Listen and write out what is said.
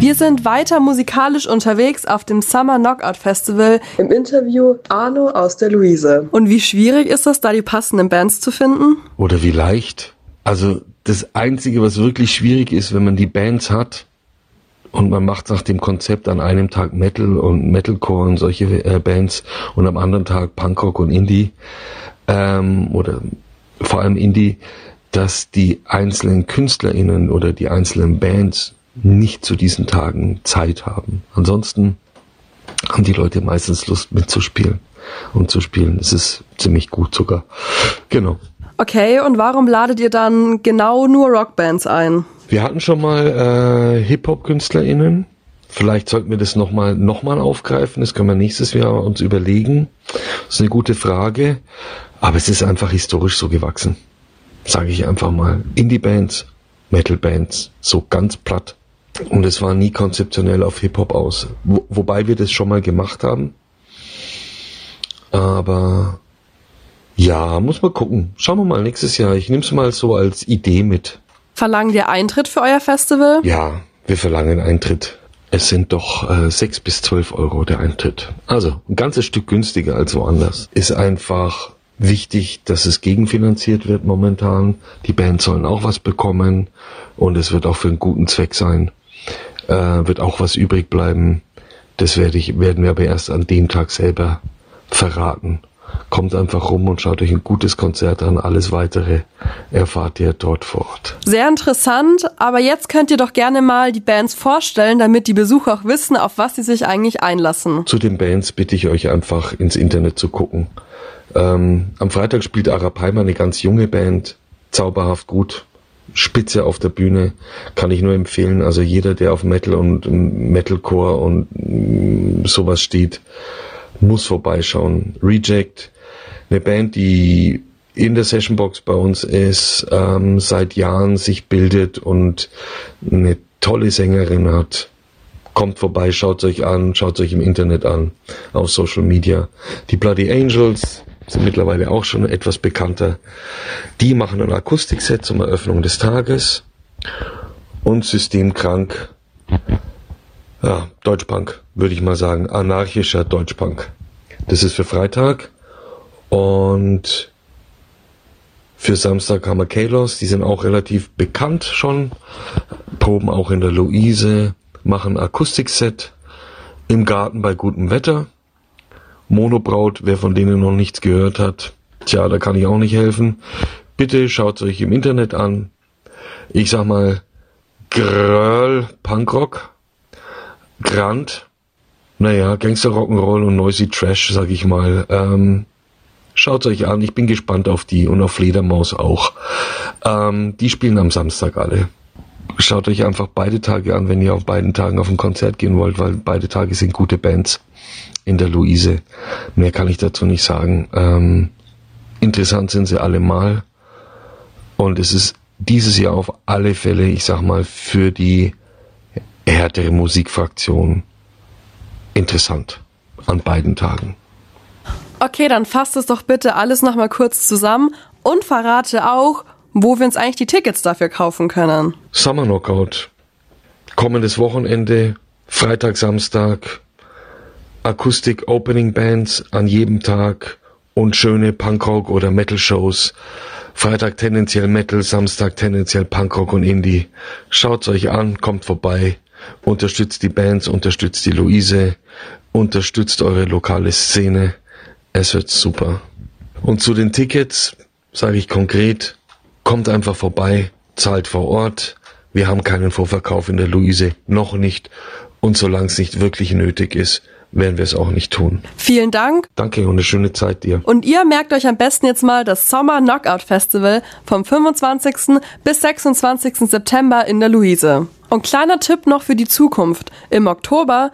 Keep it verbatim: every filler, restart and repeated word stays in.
Wir sind weiter musikalisch unterwegs auf dem Summer Knockout Festival. Im Interview Arno aus der Luise. Und wie schwierig ist es, da die passenden Bands zu finden? Oder wie leicht? Also das Einzige, was wirklich schwierig ist, wenn man die Bands hat und man macht nach dem Konzept an einem Tag Metal und Metalcore und solche äh, Bands und am anderen Tag Punkrock und Indie ähm, oder vor allem Indie, dass die einzelnen KünstlerInnen oder die einzelnen Bands nicht zu diesen Tagen Zeit haben. Ansonsten haben die Leute meistens Lust mitzuspielen und zu spielen. Es ist ziemlich gut sogar. Genau. Okay, und warum ladet ihr dann genau nur Rockbands ein? Wir hatten schon mal äh, Hip-Hop-KünstlerInnen. Vielleicht sollten wir das nochmal noch mal aufgreifen. Das können wir nächstes Jahr uns überlegen. Das ist eine gute Frage. Aber es ist einfach historisch so gewachsen. Sage ich einfach mal. Indie-Bands, Metal-Bands, so ganz platt. Und es war nie konzeptionell auf Hip-Hop aus. Wo, wobei wir das schon mal gemacht haben. Aber ja, muss man gucken. Schauen wir mal nächstes Jahr. Ich nehme es mal so als Idee mit. Verlangt ihr Eintritt für euer Festival? Ja, wir verlangen Eintritt. Es sind doch äh, sechs bis zwölf Euro der Eintritt. Also ein ganzes Stück günstiger als woanders. Ist einfach wichtig, dass es gegenfinanziert wird momentan. Die Bands sollen auch was bekommen und es wird auch für einen guten Zweck sein. Äh, wird auch was übrig bleiben. Das werde ich, werden wir aber erst an dem Tag selber verraten. Kommt einfach rum und schaut euch ein gutes Konzert an. Alles Weitere erfahrt ihr dort vor Ort. Sehr interessant, aber jetzt könnt ihr doch gerne mal die Bands vorstellen, damit die Besucher auch wissen, auf was sie sich eigentlich einlassen. Zu den Bands bitte ich euch einfach ins Internet zu gucken. Ähm, am Freitag spielt Arapaima, eine ganz junge Band, zauberhaft gut, spitze auf der Bühne, kann ich nur empfehlen. Also jeder, der auf Metal und Metalcore und mh, sowas steht, muss vorbeischauen. Reject, eine Band, die in der Sessionbox bei uns ist, ähm, seit Jahren sich bildet und eine tolle Sängerin hat. Kommt vorbei, schaut euch an, schaut euch im Internet an, auf Social Media. Die Bloody Angels sind mittlerweile auch schon etwas bekannter. Die machen ein Akustikset zum Eröffnung des Tages. Und Systemkrank, ja, Deutschpunk, würde ich mal sagen. Anarchischer Deutschpunk. Das ist für Freitag. Und für Samstag haben wir Kalos. Die sind auch relativ bekannt schon. Proben auch in der Luise. Machen Akustikset im Garten bei gutem Wetter. Monobraut, wer von denen noch nichts gehört hat, tja, da kann ich auch nicht helfen. Bitte schaut euch im Internet an. Ich sag mal, Gröll, Punkrock, Grand, naja, Gangster Rock'n'Roll und Noisy Trash, sag ich mal. Ähm, schaut euch an, ich bin gespannt auf die und auf Fledermaus auch. Ähm, die spielen am Samstag alle. Schaut euch einfach beide Tage an, wenn ihr auf beiden Tagen auf ein Konzert gehen wollt, weil beide Tage sind gute Bands in der Luise. Mehr kann ich dazu nicht sagen. Ähm, interessant sind sie allemal. Und es ist dieses Jahr auf alle Fälle, ich sag mal, für die härtere Musikfraktion interessant an beiden Tagen. Okay, dann fasst es doch bitte alles nochmal kurz zusammen und verrate auch, wo wir uns eigentlich die Tickets dafür kaufen können. Summer Knockout. Kommendes Wochenende, Freitag, Samstag, Akustik Opening Bands an jedem Tag und schöne Punkrock oder Metal Shows. Freitag tendenziell Metal, Samstag tendenziell Punkrock und Indie. Schaut's euch an, kommt vorbei, unterstützt die Bands, unterstützt die Luise, unterstützt eure lokale Szene. Es wird super. Und zu den Tickets sage ich konkret, kommt einfach vorbei, zahlt vor Ort. Wir haben keinen Vorverkauf in der Luise, noch nicht. Und solange es nicht wirklich nötig ist, werden wir es auch nicht tun. Vielen Dank. Danke und eine schöne Zeit dir. Und ihr merkt euch am besten jetzt mal das Summer Knockout Festival vom fünfundzwanzigsten bis sechsundzwanzigsten September in der Luise. Und kleiner Tipp noch für die Zukunft. Im Oktober